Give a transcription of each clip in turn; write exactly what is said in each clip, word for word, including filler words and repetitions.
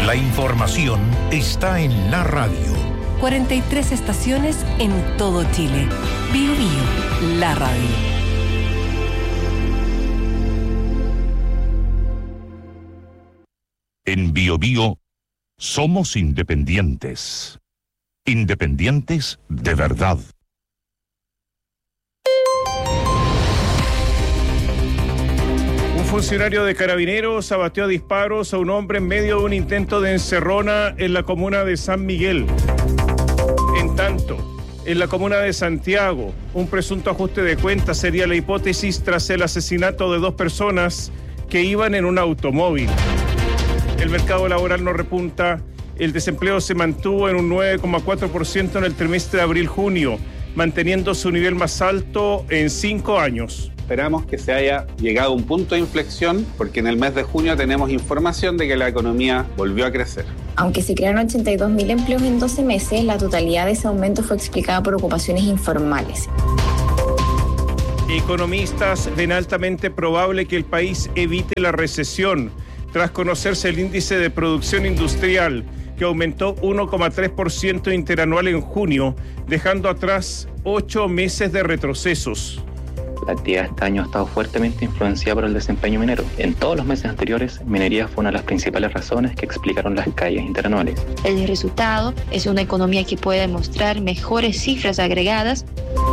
La información está en la radio. cuarenta y tres estaciones en todo Chile. Bio Bio, la radio. En Bio Bio somos independientes. Independientes de verdad. Un funcionario de Carabineros abatió a disparos a un hombre en medio de un intento de encerrona en la comuna de San Miguel. En tanto, en la comuna de Santiago, un presunto ajuste de cuentas sería la hipótesis tras el asesinato de dos personas que iban en un automóvil. El mercado laboral no repunta, el desempleo se mantuvo en un nueve coma cuatro por ciento en el trimestre de abril-junio, manteniendo su nivel más alto en cinco años. Esperamos que se haya llegado a un punto de inflexión porque en el mes de junio tenemos información de que la economía volvió a crecer. Aunque se crearon ochenta y dos mil empleos en doce meses, la totalidad de ese aumento fue explicada por ocupaciones informales. Economistas ven altamente probable que el país evite la recesión tras conocerse el índice de producción industrial, que aumentó uno coma tres por ciento interanual en junio, dejando atrás ocho meses de retrocesos. La actividad de este año ha estado fuertemente influenciada por el desempeño minero. En todos los meses anteriores, minería fue una de las principales razones que explicaron las caídas interanuales. El resultado es una economía que puede mostrar mejores cifras agregadas.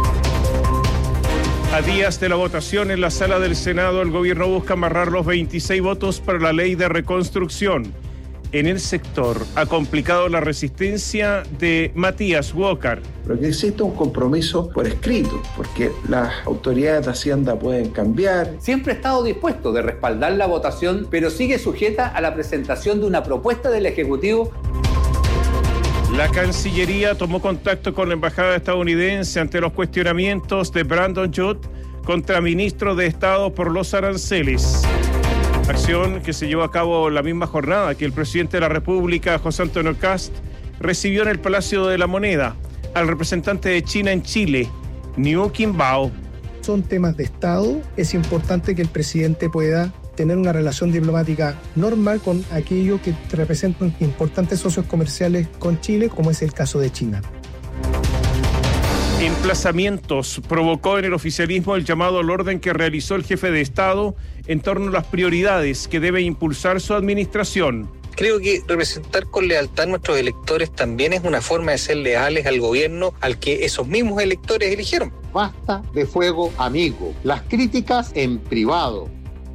A días de la votación en la sala del Senado, el gobierno busca amarrar los veintiséis votos para la ley de reconstrucción. En el sector ha complicado la resistencia de Matías Walker. Pero que existe un compromiso por escrito, porque las autoridades de Hacienda pueden cambiar. Siempre ha estado dispuesto de respaldar la votación, pero sigue sujeta a la presentación de una propuesta del Ejecutivo. La Cancillería tomó contacto con la embajada estadounidense ante los cuestionamientos de Brandon Judd contra ministro de Estado por los aranceles. Acción que se llevó a cabo la misma jornada que el presidente de la República, José Antonio Kast, recibió en el Palacio de la Moneda al representante de China en Chile, Niu Qimbao. Son temas de Estado. Es importante que el presidente pueda tener una relación diplomática normal con aquellos que representan importantes socios comerciales con Chile, como es el caso de China. Emplazamientos provocó en el oficialismo el llamado al orden que realizó el jefe de Estado en torno a las prioridades que debe impulsar su administración. Creo que representar con lealtad a nuestros electores también es una forma de ser leales al gobierno al que esos mismos electores eligieron. Basta de fuego amigo, las críticas en privado.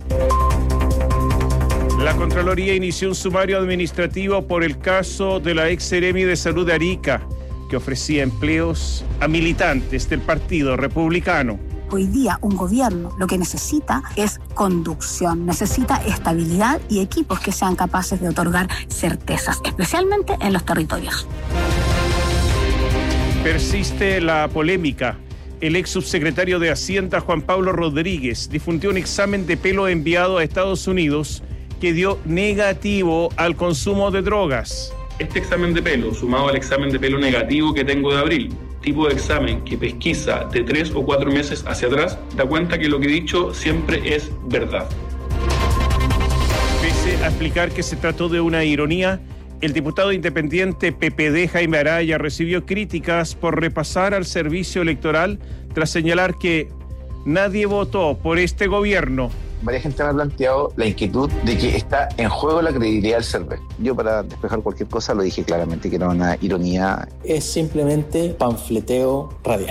La Contraloría inició un sumario administrativo por el caso de la ex Seremi de Salud de Arica, que ofrecía empleos a militantes del Partido Republicano. Hoy día un gobierno lo que necesita es conducción, necesita estabilidad y equipos que sean capaces de otorgar certezas, especialmente en los territorios. Persiste la polémica. El ex subsecretario de Hacienda, Juan Pablo Rodríguez, difundió un examen de pelo enviado a Estados Unidos que dio negativo al consumo de drogas. Este examen de pelo, sumado al examen de pelo negativo que tengo de abril, tipo de examen que pesquisa de tres o cuatro meses hacia atrás, da cuenta que lo que he dicho siempre es verdad. Pese a explicar que se trató de una ironía, el diputado independiente P P D Jaime Araya recibió críticas por repasar al servicio electoral tras señalar que nadie votó por este gobierno. Varias gente me ha planteado la inquietud de que está en juego la credibilidad del C E R V E. Yo, para despejar cualquier cosa, lo dije claramente que era una ironía. Es simplemente panfleteo radial.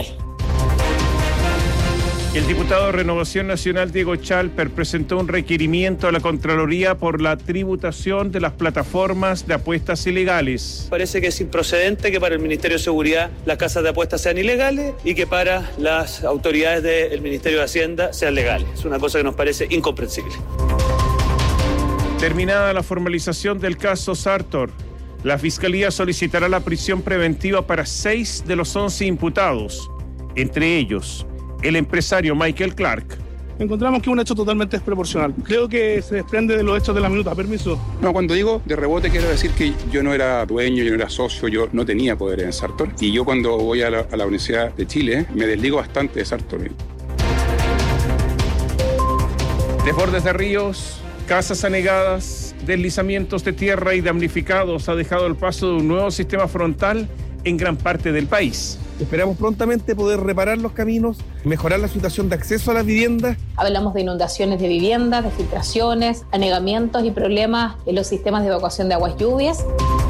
El diputado de Renovación Nacional, Diego Chalper, presentó un requerimiento a la Contraloría por la tributación de las plataformas de apuestas ilegales. Parece que es improcedente que para el Ministerio de Seguridad las casas de apuestas sean ilegales y que para las autoridades del Ministerio de Hacienda sean legales. Es una cosa que nos parece incomprensible. Terminada la formalización del caso Sartor, la Fiscalía solicitará la prisión preventiva para seis de los once imputados, entre ellos el empresario Michael Clark. Encontramos que es un hecho totalmente desproporcional. Creo que se desprende de los hechos de la minuta. Permiso. No, cuando digo de rebote quiero decir que yo no era dueño, yo no era socio, yo no tenía poder en Sartor. Y yo cuando voy a la, a la Universidad de Chile me desligo bastante de Sartor. Desbordes de ríos, casas anegadas, deslizamientos de tierra y damnificados ha dejado el paso de un nuevo sistema frontal en gran parte del país. Esperamos prontamente poder reparar los caminos, mejorar la situación de acceso a las viviendas. Hablamos de inundaciones de viviendas, de filtraciones, anegamientos y problemas en los sistemas de evacuación de aguas lluvias.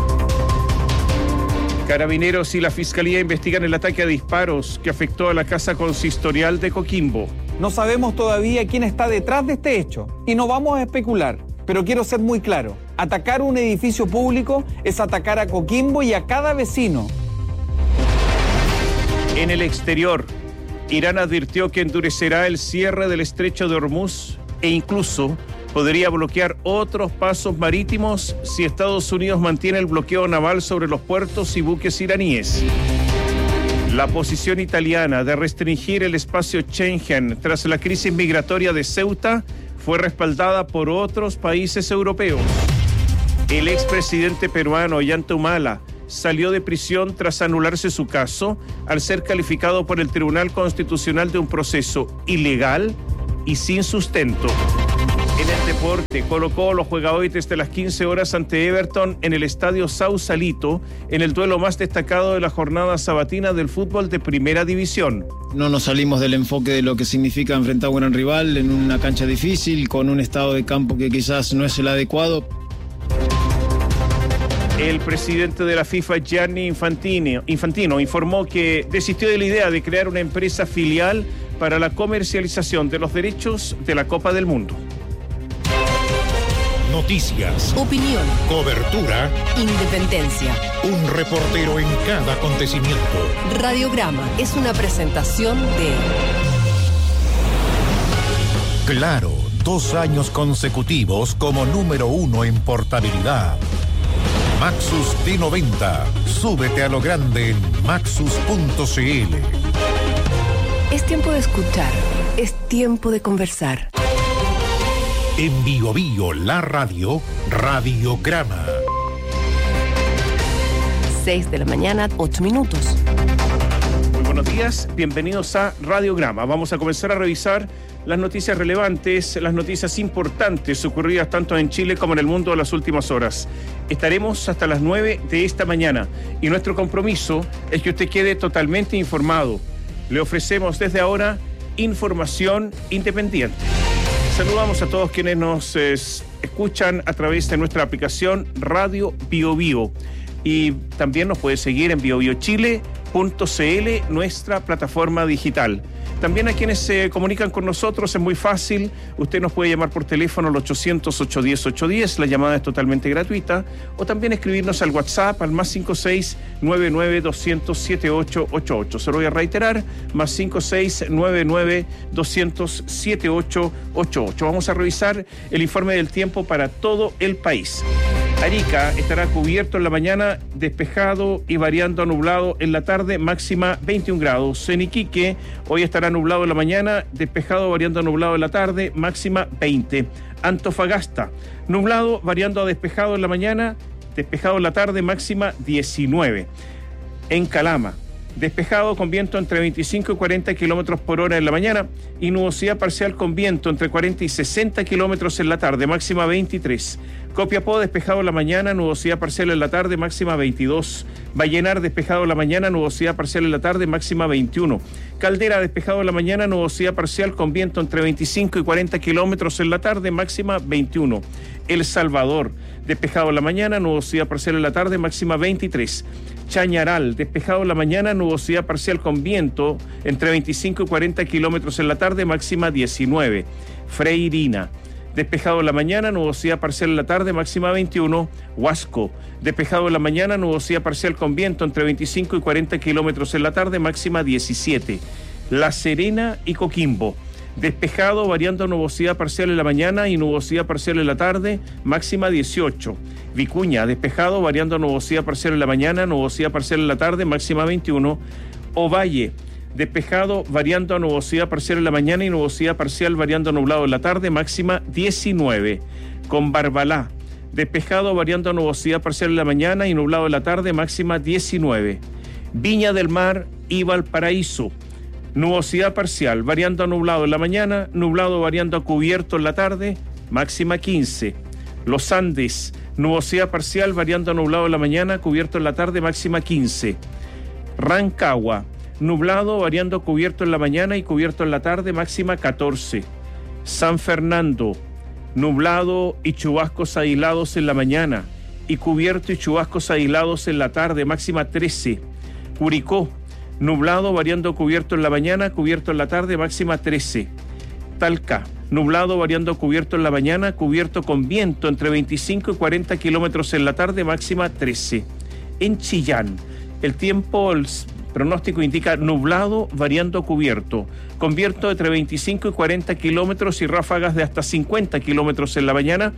Carabineros y la Fiscalía investigan el ataque a disparos que afectó a la casa consistorial de Coquimbo. No sabemos todavía quién está detrás de este hecho y no vamos a especular, pero quiero ser muy claro. Atacar un edificio público es atacar a Coquimbo y a cada vecino. En el exterior, Irán advirtió que endurecerá el cierre del estrecho de Hormuz e incluso podría bloquear otros pasos marítimos si Estados Unidos mantiene el bloqueo naval sobre los puertos y buques iraníes. La posición italiana de restringir el espacio Schengen tras la crisis migratoria de Ceuta fue respaldada por otros países europeos. El expresidente peruano Ollanta Humala salió de prisión tras anularse su caso al ser calificado por el Tribunal Constitucional de un proceso ilegal y sin sustento. En el deporte, Colo-Colo juega hoy desde las quince horas ante Everton en el estadio Sausalito, en el duelo más destacado de la jornada sabatina del fútbol de Primera División. No nos salimos del enfoque de lo que significa enfrentar a un gran rival en una cancha difícil, con un estado de campo que quizás no es el adecuado. El presidente de la FIFA, Gianni Infantino, Infantino, informó que desistió de la idea de crear una empresa filial para la comercialización de los derechos de la Copa del Mundo. Noticias, opinión, cobertura, independencia. Un reportero en cada acontecimiento. Radiograma es una presentación de Claro, dos años consecutivos como número uno en portabilidad. Maxus T noventa. Súbete a lo grande en maxus punto c l. Es tiempo de escuchar, es tiempo de conversar. En Bio Bio, la radio, Radiograma. seis de la mañana, ocho minutos. Muy buenos días, bienvenidos a Radiograma. Vamos a comenzar a revisar las noticias relevantes, las noticias importantes ocurridas tanto en Chile como en el mundo en las últimas horas. Estaremos hasta las nueve de esta mañana y nuestro compromiso es que usted quede totalmente informado. Le ofrecemos desde ahora información independiente. Saludamos a todos quienes nos eh, escuchan a través de nuestra aplicación Radio Bio Bio y también nos puede seguir en bio bio chile punto c l, nuestra plataforma digital. También a quienes se comunican con nosotros es muy fácil, usted nos puede llamar por teléfono al ochocientos, ochocientos diez, ochocientos diez, la llamada es totalmente gratuita, o también escribirnos al WhatsApp al más cinco seis nueve nueve doscientos setenta y ocho ochenta y ocho. Se lo voy a reiterar, más cinco seis nueve nueve doscientos setenta y ocho ochenta y ocho. Vamos a revisar el informe del tiempo para todo el país. Arica estará cubierto en la mañana, despejado y variando a nublado en la tarde, máxima veintiún grados. En Iquique, hoy estará nublado en la mañana, despejado variando a nublado en la tarde, máxima veinte. Antofagasta, nublado variando a despejado en la mañana, despejado en la tarde, máxima diecinueve. En Calama, despejado con viento entre veinticinco y cuarenta kilómetros por hora en la mañana y nubosidad parcial con viento entre cuarenta y sesenta kilómetros en la tarde, máxima veintitrés. Copiapó, despejado en la mañana, nubosidad parcial en la tarde, máxima veintidós. Vallenar, despejado en la mañana, nubosidad parcial en la tarde, máxima veintiuno. Caldera, despejado en la mañana, nubosidad parcial con viento entre veinticinco y cuarenta kilómetros en la tarde, máxima veintiuno. El Salvador, despejado en la mañana, nubosidad parcial en la tarde, máxima veintitrés. Chañaral, despejado en la mañana, nubosidad parcial con viento entre veinticinco y cuarenta kilómetros en la tarde, máxima diecinueve. Freirina, despejado en la mañana, nubosidad parcial en la tarde, máxima veintiuno. Huasco, despejado en la mañana, nubosidad parcial con viento entre veinticinco y cuarenta kilómetros en la tarde, máxima diecisiete. La Serena y Coquimbo, despejado variando a nubosidad parcial en la mañana y nubosidad parcial en la tarde, máxima dieciocho. Vicuña, despejado variando a nubosidad parcial en la mañana, nubosidad parcial en la tarde, máxima veintiuno. Ovalle, despejado variando a nubosidad parcial en la mañana y nubosidad parcial variando a nublado en la tarde, máxima diecinueve. Con Barbalá, despejado variando a nubosidad parcial en la mañana y nublado en la tarde, máxima diecinueve. Viña del Mar y Valparaíso, nubosidad parcial variando a nublado en la mañana, nublado variando a cubierto en la tarde, máxima quince. Los Andes, nubosidad parcial, variando a nublado en la mañana, cubierto en la tarde, máxima quince. Rancagua, nublado, variando cubierto en la mañana y cubierto en la tarde, máxima catorce. San Fernando, nublado y chubascos aislados en la mañana y cubierto y chubascos aislados en la tarde, máxima trece. Curicó, nublado, variando cubierto en la mañana, cubierto en la tarde, máxima trece. Talca, nublado, variando cubierto en la mañana, cubierto con viento entre veinticinco y cuarenta kilómetros en la tarde, máxima trece. En Chillán, el tiempo, el pronóstico indica nublado, variando cubierto, con viento entre veinticinco y cuarenta kilómetros y ráfagas de hasta cincuenta kilómetros en la mañana,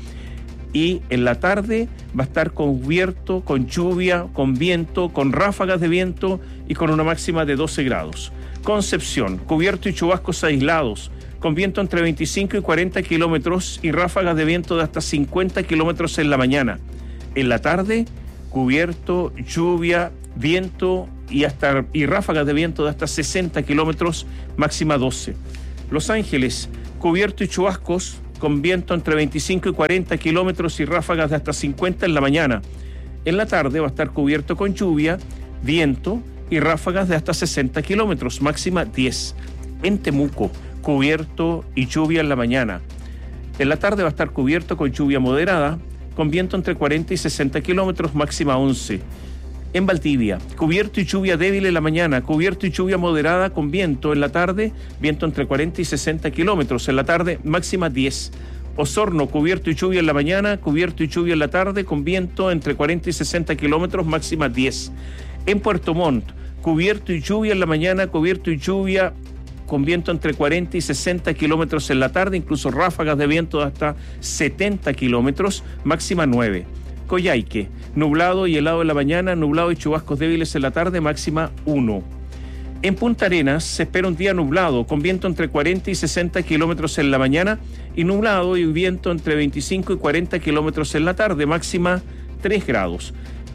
y en la tarde va a estar cubierto, con lluvia, con viento, con ráfagas de viento y con una máxima de doce grados. Concepción, cubierto y chubascos aislados, con viento entre veinticinco y cuarenta kilómetros y ráfagas de viento de hasta cincuenta kilómetros en la mañana. En la tarde, cubierto, lluvia, viento y, hasta, y ráfagas de viento de hasta sesenta kilómetros, máxima doce. Los Ángeles, cubierto y chubascos, con viento entre veinticinco y cuarenta kilómetros y ráfagas de hasta cincuenta en la mañana. En la tarde va a estar cubierto con lluvia, viento y ráfagas de hasta sesenta kilómetros, máxima diez. En Temuco, cubierto y lluvia en la mañana. En la tarde va a estar cubierto con lluvia moderada, con viento entre cuarenta y sesenta kilómetros, máxima once. En Valdivia, cubierto y lluvia débil en la mañana, cubierto y lluvia moderada con viento en la tarde, viento entre cuarenta y sesenta kilómetros en la tarde, máxima diez. Osorno, cubierto y lluvia en la mañana, cubierto y lluvia en la tarde, con viento entre cuarenta y sesenta kilómetros, máxima diez. En Puerto Montt, cubierto y lluvia en la mañana, cubierto y lluvia con viento entre cuarenta y sesenta kilómetros en la tarde, incluso ráfagas de viento de hasta setenta kilómetros, máxima nueve. Coyhaique, nublado y helado en la mañana, nublado y chubascos débiles en la tarde, máxima uno. En Punta Arenas se espera un día nublado, con viento entre cuarenta y sesenta kilómetros en la mañana y nublado y viento entre veinticinco y cuarenta kilómetros en la tarde, máxima tres grados.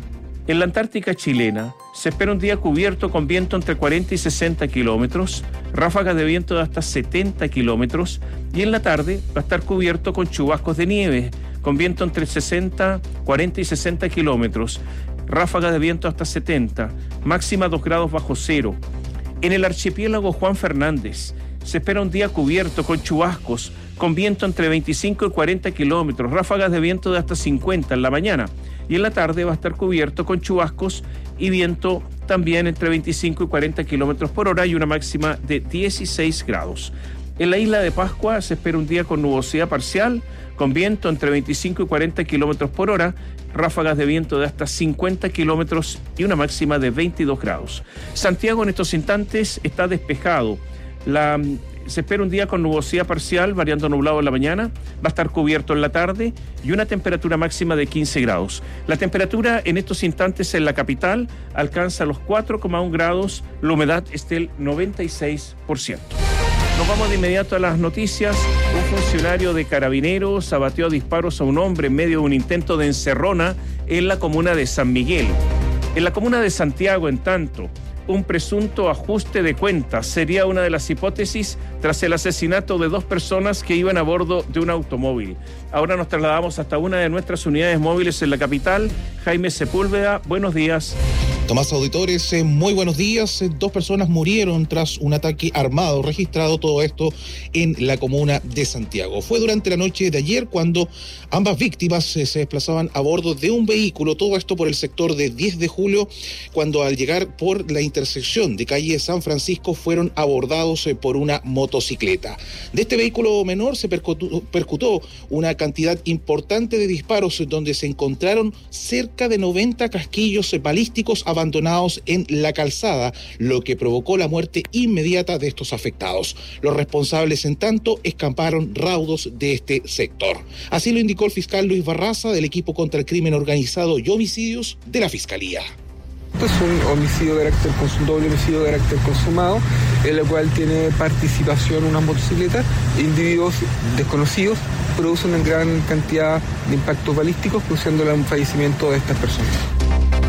En la Antártica chilena se espera un día cubierto con viento entre cuarenta y sesenta kilómetros, ráfagas de viento de hasta setenta kilómetros, y en la tarde va a estar cubierto con chubascos de nieve, con viento entre sesenta, cuarenta y sesenta kilómetros, ráfagas de viento hasta setenta, máxima dos grados bajo cero. En el archipiélago Juan Fernández se espera un día cubierto con chubascos, con viento entre veinticinco y cuarenta kilómetros, ráfagas de viento de hasta cincuenta en la mañana, y en la tarde va a estar cubierto con chubascos y viento también entre veinticinco y cuarenta kilómetros por hora y una máxima de dieciséis grados. En la isla de Pascua se espera un día con nubosidad parcial, con viento entre veinticinco y cuarenta kilómetros por hora, ráfagas de viento de hasta cincuenta kilómetros y una máxima de veintidós grados. Santiago en estos instantes está despejado. La... Se espera un día con nubosidad parcial, variando nublado en la mañana, va a estar cubierto en la tarde y una temperatura máxima de quince grados. La temperatura en estos instantes en la capital alcanza los cuatro coma uno grados, la humedad es del noventa y seis por ciento. Nos vamos de inmediato a las noticias. Un funcionario de Carabineros abatió a disparos a un hombre en medio de un intento de encerrona en la comuna de San Miguel. En la comuna de Santiago, en tanto, un presunto ajuste de cuentas sería una de las hipótesis tras el asesinato de dos personas que iban a bordo de un automóvil. Ahora nos trasladamos hasta una de nuestras unidades móviles en la capital. Jaime Sepúlveda, buenos días. Tomás, auditores, eh, muy buenos días. Eh, dos personas murieron tras un ataque armado registrado, todo esto en la comuna de Santiago. Fue durante la noche de ayer cuando ambas víctimas eh, se desplazaban a bordo de un vehículo, todo esto por el sector de diez de julio, cuando al llegar por la intersección de calle San Francisco fueron abordados eh, por una motocicleta. De este vehículo menor se percutó, percutó una cantidad importante de disparos, eh, donde se encontraron cerca de noventa casquillos eh, balísticos abandonados en la calzada, lo que provocó la muerte inmediata de estos afectados. Los responsables, en tanto, escaparon raudos de este sector. Así lo indicó el fiscal Luis Barraza del equipo contra el crimen organizado y homicidios de la Fiscalía. Esto es un homicidio de carácter, un doble homicidio de carácter consumado, en el cual tiene participación una motocicleta. Individuos desconocidos producen una gran cantidad de impactos balísticos, produciendo el fallecimiento de estas personas.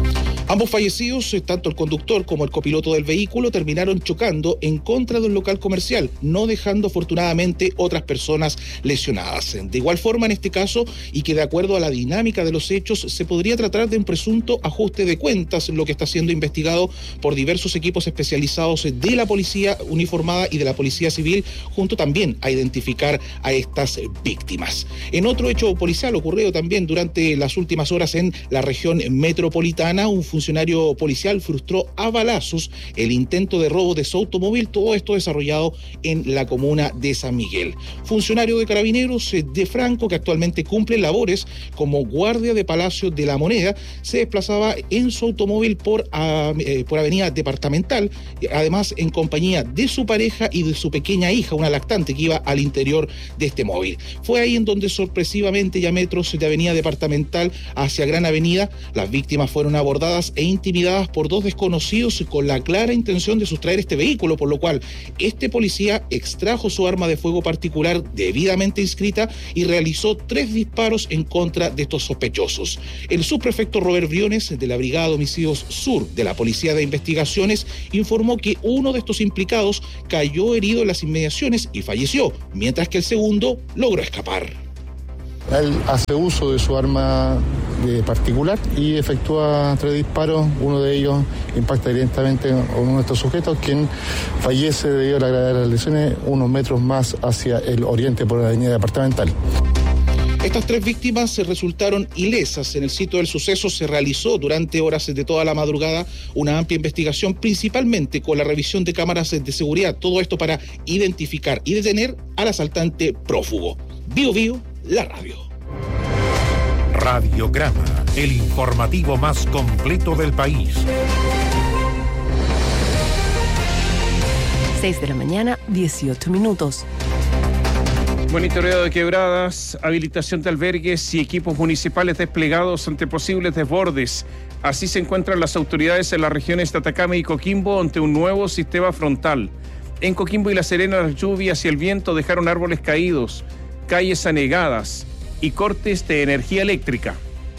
Ambos fallecidos, tanto el conductor como el copiloto del vehículo, terminaron chocando en contra de un local comercial, no dejando afortunadamente otras personas lesionadas. De igual forma, en este caso, y que de acuerdo a la dinámica de los hechos, se podría tratar de un presunto ajuste de cuentas, lo que está siendo investigado por diversos equipos especializados de la policía uniformada y de la policía civil, junto también a identificar a estas víctimas. En otro hecho policial ocurrido también durante las últimas horas en la región metropolitana, un funcionario policial frustró a balazos el intento de robo de su automóvil, todo esto desarrollado en la comuna de San Miguel. Funcionario de Carabineros de Franco, que actualmente cumple labores como guardia de Palacio de la Moneda, se desplazaba en su automóvil por, uh, eh, por avenida Departamental, además en compañía de su pareja y de su pequeña hija, una lactante que iba al interior de este móvil. Fue ahí en donde sorpresivamente, ya metros de avenida Departamental hacia Gran Avenida, las víctimas fueron abordadas e intimidadas por dos desconocidos con la clara intención de sustraer este vehículo, por lo cual este policía extrajo su arma de fuego particular debidamente inscrita y realizó tres disparos en contra de estos sospechosos. El subprefecto Robert Briones, de la Brigada de Homicidios Sur de la Policía de Investigaciones, informó que uno de estos implicados cayó herido en las inmediaciones y falleció, mientras que el segundo logró escapar. Él hace uso de su arma de particular y efectúa tres disparos. Uno de ellos impacta directamente a uno de estos sujetos, quien fallece debido a la gravedad de las lesiones unos metros más hacia el oriente por la avenida Departamental. Estas tres víctimas se resultaron ilesas. En el sitio del suceso se realizó durante horas de toda la madrugada una amplia investigación, principalmente con la revisión de cámaras de seguridad. Todo esto para identificar y detener al asaltante prófugo. Bio Bio, la radio. Radiograma, el informativo más completo del país. seis de la mañana, dieciocho minutos. Monitoreo de quebradas, habilitación de albergues y equipos municipales desplegados ante posibles desbordes. Así se encuentran las autoridades en las regiones de Atacama y Coquimbo ante un nuevo sistema frontal. En Coquimbo y La Serena, las lluvias y el viento dejaron árboles caídos, calles anegadas y cortes de energía eléctrica.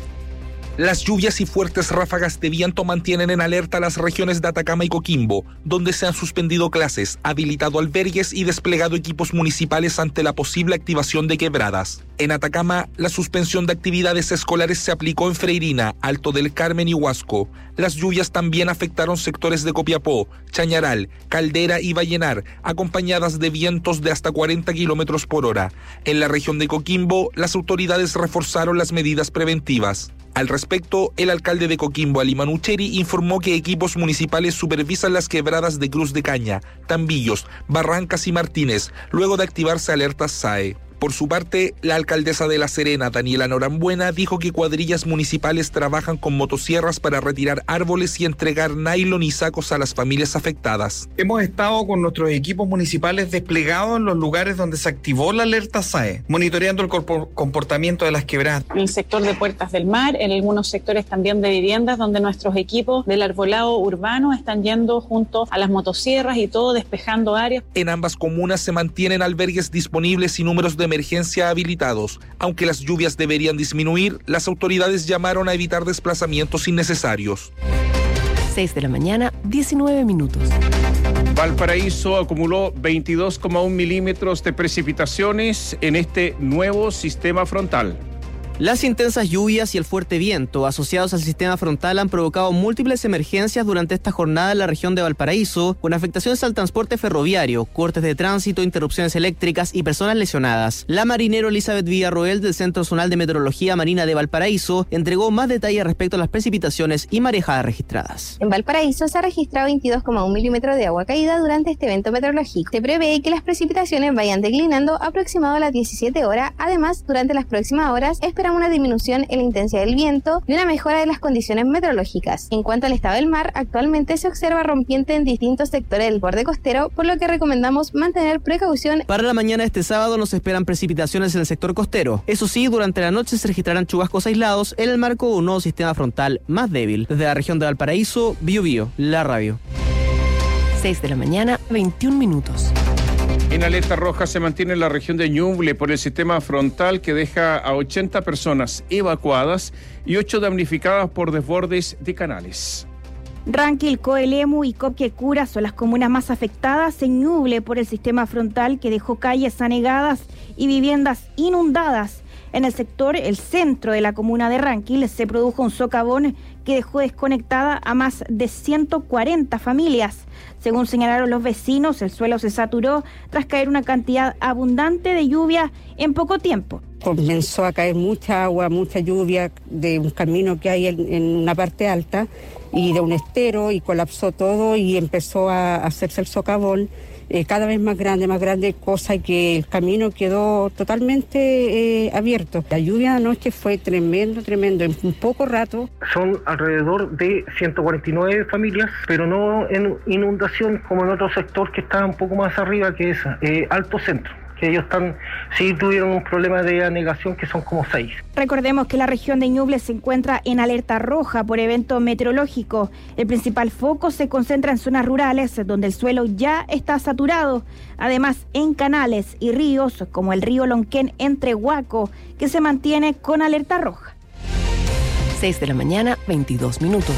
Las lluvias y fuertes ráfagas de viento mantienen en alerta las regiones de Atacama y Coquimbo, donde se han suspendido clases, habilitado albergues y desplegado equipos municipales ante la posible activación de quebradas. En Atacama, la suspensión de actividades escolares se aplicó en Freirina, Alto del Carmen y Huasco. Las lluvias también afectaron sectores de Copiapó, Chañaral, Caldera y Vallenar, acompañadas de vientos de hasta cuarenta kilómetros por hora. En la región de Coquimbo, las autoridades reforzaron las medidas preventivas. Al respecto, el alcalde de Coquimbo, Ali Manucheri, informó que equipos municipales supervisan las quebradas de Cruz de Caña, Tambillos, Barrancas y Martínez, luego de activarse alertas S A E. Por su parte, la alcaldesa de La Serena, Daniela Norambuena, dijo que cuadrillas municipales trabajan con motosierras para retirar árboles y entregar nylon y sacos a las familias afectadas. Hemos estado con nuestros equipos municipales desplegados en los lugares donde se activó la alerta S A E, monitoreando el comportamiento de las quebradas. En el sector de Puertas del Mar, en algunos sectores también de viviendas, donde nuestros equipos del arbolado urbano están yendo junto a las motosierras y todo despejando áreas. En ambas comunas se mantienen albergues disponibles y números de emergencia habilitados. Aunque las lluvias deberían disminuir, las autoridades llamaron a evitar desplazamientos innecesarios. seis de la mañana, diecinueve minutos. Valparaíso acumuló veintidós coma uno milímetros de precipitaciones en este nuevo sistema frontal. Las intensas lluvias y el fuerte viento asociados al sistema frontal han provocado múltiples emergencias durante esta jornada en la región de Valparaíso, con afectaciones al transporte ferroviario, cortes de tránsito, interrupciones eléctricas y personas lesionadas. La marinero Elizabeth Villarroel del Centro Zonal de Meteorología Marina de Valparaíso entregó más detalles respecto a las precipitaciones y marejadas registradas. En Valparaíso se ha registrado veintidós coma uno milímetros de agua caída durante este evento meteorológico. Se prevé que las precipitaciones vayan declinando aproximado a las diecisiete horas. Además, durante las próximas horas esperamos una disminución en la intensidad del viento y una mejora de las condiciones meteorológicas. En cuanto al estado del mar, actualmente se observa rompiente en distintos sectores del borde costero, por lo que recomendamos mantener precaución. Para la mañana de este sábado no se esperan precipitaciones en el sector costero. Eso sí, durante la noche se registrarán chubascos aislados en el marco de un nuevo sistema frontal más débil. Desde la región de Valparaíso, Bio Bio, la radio. seis de la mañana, veintiún minutos. En alerta roja se mantiene la región de Ñuble por el sistema frontal que deja a ochenta personas evacuadas y ocho damnificadas por desbordes de canales. Ranquil, Coelemu y Copquecura son las comunas más afectadas en Ñuble por el sistema frontal que dejó calles anegadas y viviendas inundadas. En el sector, el centro de la comuna de Ranquil, se produjo un socavón que dejó desconectada a más de ciento cuarenta familias. Según señalaron los vecinos, el suelo se saturó tras caer una cantidad abundante de lluvia en poco tiempo. Comenzó a caer mucha agua, mucha lluvia de un camino que hay en, en una parte alta y de un estero, y colapsó todo y empezó a hacerse el socavón eh, cada vez más grande, más grande, cosa que el camino quedó totalmente eh, abierto. La lluvia de anoche fue tremendo, tremendo, en un poco rato. Son alrededor de ciento cuarenta y nueve familias, pero no en inundación como en otro sector que está un poco más arriba, que es eh, Alto Centro, que ellos están, sí tuvieron un problema de anegación que son como seis. Recordemos que la región de Ñuble se encuentra en alerta roja por evento meteorológico. El principal foco se concentra en zonas rurales donde el suelo ya está saturado. Además, en canales y ríos como el río Lonquén entre Huaco, que se mantiene con alerta roja. seis de la mañana, veintidós minutos.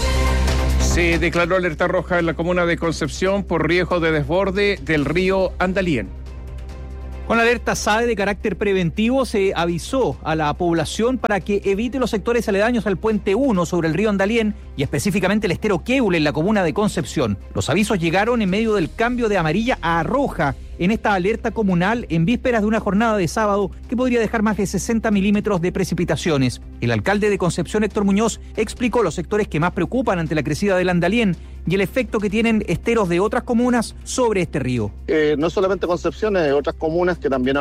Se declaró alerta roja en la comuna de Concepción por riesgo de desborde del río Andalién. Con la alerta S A E de carácter preventivo se avisó a la población para que evite los sectores aledaños al puente uno sobre el río Andalién y específicamente el estero Queule en la comuna de Concepción. Los avisos llegaron en medio del cambio de amarilla a roja en esta alerta comunal en vísperas de una jornada de sábado que podría dejar más de sesenta milímetros de precipitaciones. El alcalde de Concepción, Héctor Muñoz, explicó los sectores que más preocupan ante la crecida del Andalién y el efecto que tienen esteros de otras comunas sobre este río. Eh, no solamente Concepción, hay otras comunas que también